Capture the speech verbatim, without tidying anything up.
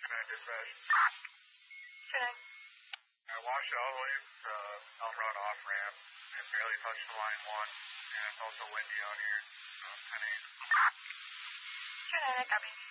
Connect dispatch. Connect. I washed all the way to Elm Road off ramp and barely touched the line one. And it's also windy out here. So ten eight. Connect, copy.